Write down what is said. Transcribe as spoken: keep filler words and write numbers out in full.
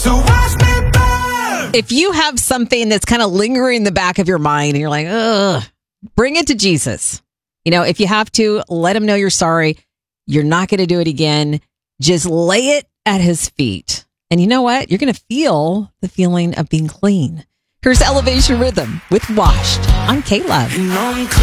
So wash me back. If you have something that's kind of lingering in the back of your mind and you're like, ugh, bring it to Jesus. You know, if you have to, let him know you're sorry. You're not going to do it again. Just lay it at his feet. And you know what? You're going to feel the feeling of being clean. Here's Elevation Rhythm with Washed on K-Love. You know I'm clean.